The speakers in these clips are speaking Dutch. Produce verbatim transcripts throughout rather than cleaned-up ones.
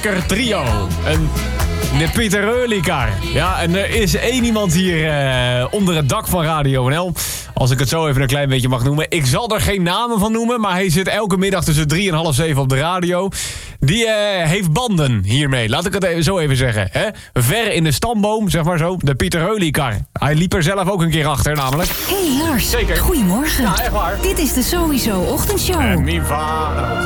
lekker trio. Een de Pieter Reulikar. Ja, en er is één iemand hier uh, onder het dak van Radio N L. Als ik het zo even een klein beetje mag noemen. Ik zal er geen namen van noemen, maar hij zit elke middag tussen drie en half zeven op de radio. Die uh, heeft banden hiermee. Laat ik het even, zo even zeggen. Hè? Ver in de stamboom, zeg maar zo. De Pieter Reulikar. Hij liep er zelf ook een keer achter, namelijk. Hey Lars, Zeker. Goedemorgen. Ja, echt waar. Dit is de Sowieso Ochtendshow. En Miva.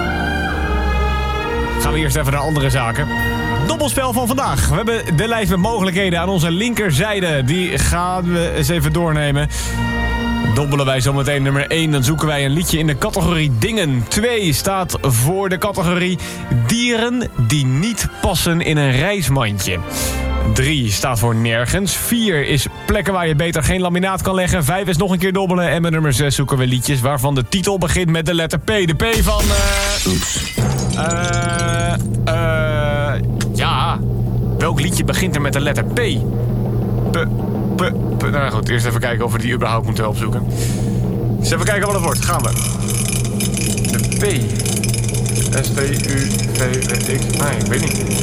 Gaan we eerst even naar andere zaken. Dobbelspel van vandaag. We hebben de lijst met mogelijkheden aan onze linkerzijde. Die gaan we eens even doornemen. Dobbelen wij zometeen nummer één. Dan zoeken wij een liedje in de categorie dingen. twee staat voor de categorie dieren die niet passen in een reismandje. drie staat voor nergens. vier is plekken waar je beter geen laminaat kan leggen. vijf is nog een keer dobbelen. En met nummer zes zoeken we liedjes waarvan de titel begint met de letter P. De P van... Uh, Oeps. Eh... Uh, ja... Welk liedje begint er met de letter P? P... P... P... Nou goed, eerst even kijken of we die überhaupt moeten opzoeken. Dus even kijken wat het wordt. Gaan we. De P. S T U V W X... Nee, ik weet niet.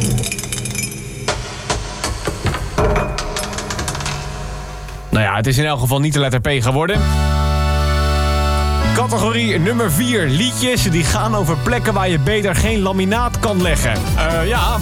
Nou ja, het is in elk geval niet de letter P geworden. Categorie nummer vier. Liedjes die gaan over plekken waar je beter geen laminaat kan leggen. Uh, ja,